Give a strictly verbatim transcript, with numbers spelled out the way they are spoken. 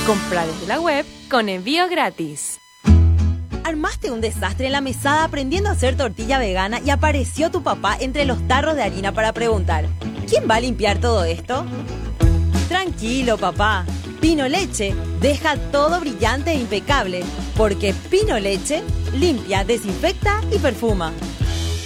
Compra desde la web con envío gratis. Armaste un desastre en la mesada aprendiendo a hacer tortilla vegana y apareció tu papá entre los tarros de harina para preguntar: ¿quién va a limpiar todo esto? Tranquilo, papá. Pino Leche deja todo brillante e impecable, porque Pino Leche limpia, desinfecta y perfuma.